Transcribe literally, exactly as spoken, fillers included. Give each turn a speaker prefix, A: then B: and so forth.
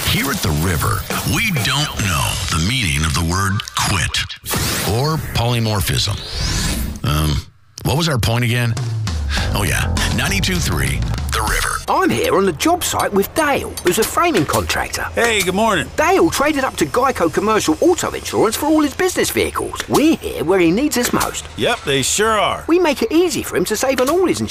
A: Here at the River, we don't know the meaning of the word quit or polymorphism. Um, what was our point again? Oh yeah, ninety-two point three, The River.
B: I'm here on the job site with Dale, who's a framing contractor.
C: Hey, good morning.
B: Dale traded up to Geico Commercial Auto Insurance for all his business vehicles. We're here where he needs us most.
C: Yep, they sure are.
B: We make it easy for him to save on all his insurance.